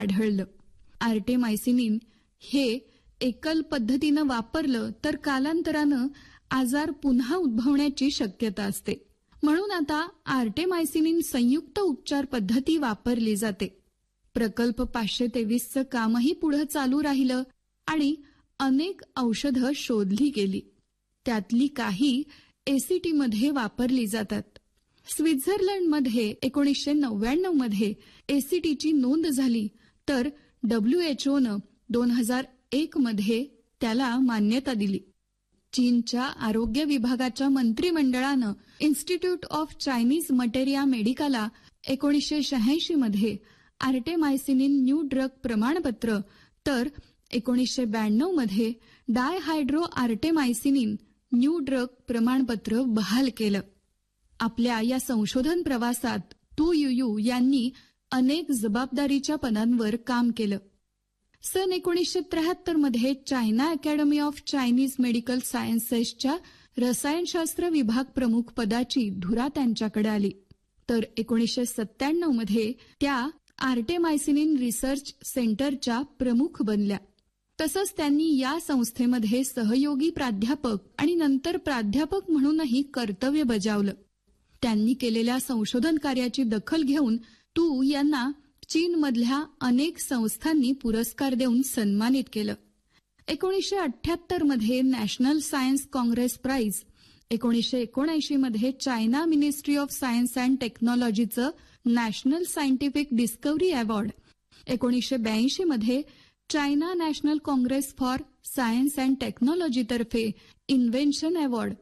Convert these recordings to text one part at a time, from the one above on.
आढळलं. आर्टेमायसिनिन हे एकल पद्धतीनं वापरलं तर कालांतरानं आजार पुन्हा उद्भवण्याची शक्यता असते. म्हणून आता आर्टेमायसिनिन संयुक्त उपचार पद्धती वापरली जाते. प्रकल्प 523चं कामही पुढे चालू राहिलं आणि अनेक औषधं शोधली गेली. त्यातली काही एसीटीमध्ये वापरली जातात. स्वित्झर्लंडमध्ये 1999 मध्ये एसीटीची नोंद झाली तर WHOनं 2001 मध्ये त्याला मान्यता दिली. चीनच्या आरोग्य विभागाच्या मंत्रिमंडळानं इन्स्टिट्यूट ऑफ चायनीज मटेरिया मेडिकाला 1986 मध्ये आर्टेमायसिनिन न्यू ड्रग प्रमाणपत्र तर 1992 मध्ये डायहायड्रो आर्टेमायसिनिन न्यू ड्रग प्रमाणपत्र बहाल केलं. आपल्या या संशोधन प्रवासात तू युयू यांनी अनेक जबाबदारीच्या पदांवर काम केलं. सन 1973 मध्ये China academy of Chinese medical सायन्सेसच्या रसायनशास्त्र विभाग प्रमुख पदाची धुरा त्यांच्याकडे आली. तर 1997 मध्ये त्या आर्टेमायसिनिन रिसर्च सेंटरच्या प्रमुख बनल्या. तसंच त्यांनी या संस्थेमध्ये सहयोगी प्राध्यापक आणि नंतर प्राध्यापक म्हणूनही कर्तव्य बजावलं. त्यांनी केलेल्या संशोधन कार्याची दखल घेऊन तू यांना चीनमधल्या अनेक संस्थांनी पुरस्कार देऊन सन्मानित केलं. 1978 मध्ये नॅशनल सायन्स काँग्रेस प्राइज, 1979 मध्ये China ministry of science and टेक्नॉलॉजीचं नॅशनल सायंटिफिक डिस्कव्हरी अवॉर्ड, 1982 मध्ये China national Congress for science and टेक्नॉलॉजीतर्फे invention award,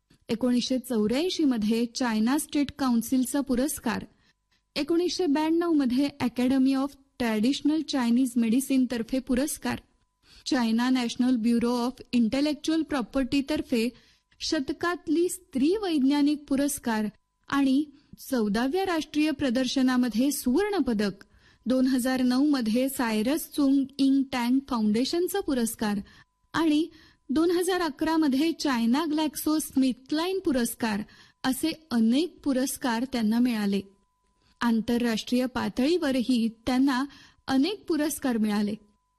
1984 मध्ये चायना स्टेट काउन्सिलचा पुरस्कार, 1992 मध्ये academy of traditional Chinese medicine तर्फे पुरस्कार, China national bureau of intellectual प्रॉपर्टीतर्फे शतकातली स्त्री वैज्ञानिक पुरस्कार आणि 14व्या राष्ट्रीय प्रदर्शनामध्ये सुवर्ण पदक, 2009 मध्ये सायरस चुंग इंग टँग फाउंडेशनचा पुरस्कार आणि 2011 मध्ये चायना ग्लॅक्सो स्मिथक्लाइन पुरस्कार असे अनेक पुरस्कार त्यांना मिळाले. आंतरराष्ट्रीय पातळीवरही त्यांना अनेक पुरस्कार मिळाले.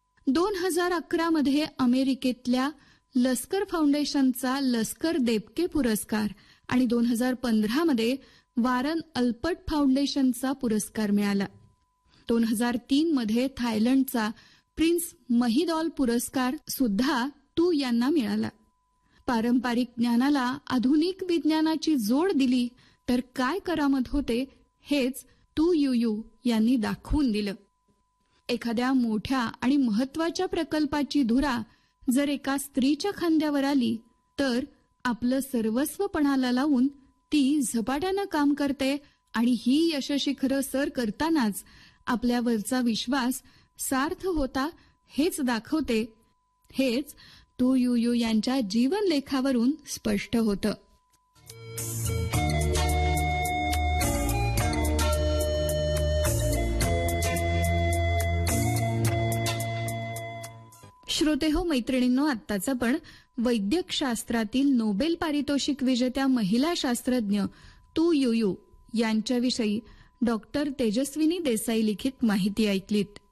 2011 मध्ये अमेरिकेतल्या लष्कर फाउंडेशनचा लष्कर देबके पुरस्कार आणि 2015 मध्ये वारन अल्पट फाउंडेशनचा पुरस्कार मिळाला. 2003 मध्ये थायलंडचा प्रिन्स महिदॉल पुरस्कार सुद्धा तू यांना मिळाला. पारंपरिक ज्ञानाला आधुनिक विज्ञानाची जोड दिली तर काय करामत होते हेच तू युयू यांनी दाखवून दिलं. एखाद्या मोठ्या आणि महत्वाच्या प्रकल्पाची धुरा जर एका स्त्रीच्या खांद्यावर आली तर आपलं सर्वस्व पणाला लावून ती झपाट्यानं काम करते आणि ही यशशिखरं सर करतानाच आपल्यावरचा विश्वास सार्थ होता हेच दाखवते. हेच तू युयू यांच्या जीवनलेखावरून स्पष्ट होतं. श्रोतेहो, मैत्रिणींनो, आत्ताच आपण वैद्यकशास्त्रातील नोबेल पारितोषिक विजेत्या महिला शास्त्रज्ञ तू युयू यांच्याविषयी डॉक्टर तेजस्विनी देसाई लिखित माहिती ऐकलीत.